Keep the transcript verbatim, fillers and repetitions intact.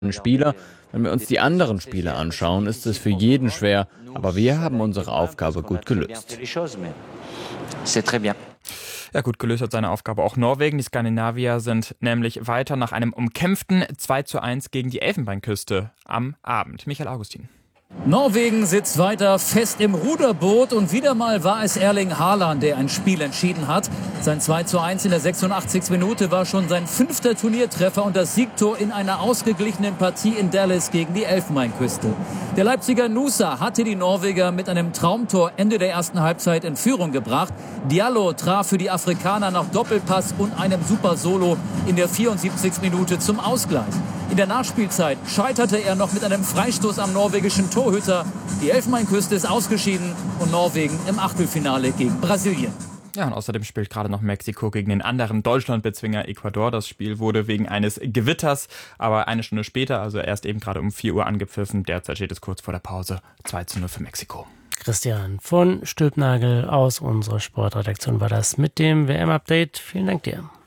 Spieler. Wenn wir uns die anderen Spiele anschauen, ist es für jeden schwer, aber wir haben unsere Aufgabe gut gelöst. Ja, gut gelöst hat seine Aufgabe auch Norwegen. Die Skandinavier sind nämlich weiter nach einem umkämpften zwei zu eins gegen die Elfenbeinküste am Abend. Michael Augustin. Norwegen sitzt weiter fest im Ruderboot und wieder mal war es Erling Haaland, der ein Spiel entschieden hat. Sein zwei zu eins in der sechsundachtzigsten Minute war schon sein fünfter Turniertreffer und das Siegtor in einer ausgeglichenen Partie in Dallas gegen die Elfenbeinküste. Der Leipziger Nusa hatte die Norweger mit einem Traumtor Ende der ersten Halbzeit in Führung gebracht. Diallo traf für die Afrikaner nach Doppelpass und einem Super Solo in der vierundsiebzigsten Minute zum Ausgleich. In der Nachspielzeit scheiterte er noch mit einem Freistoß am norwegischen Torhüter. Die Elfenbeinküste ist ausgeschieden und Norwegen im Achtelfinale gegen Brasilien. Ja, und außerdem spielt gerade noch Mexiko gegen den anderen Deutschlandbezwinger Ecuador. Das Spiel wurde wegen eines Gewitters, aber eine Stunde später, also erst eben gerade um vier Uhr angepfiffen. Derzeit steht es kurz vor der Pause. zwei zu null für Mexiko. Christian von Stülpnagel aus unserer Sportredaktion war das mit dem W M-Update. Vielen Dank dir.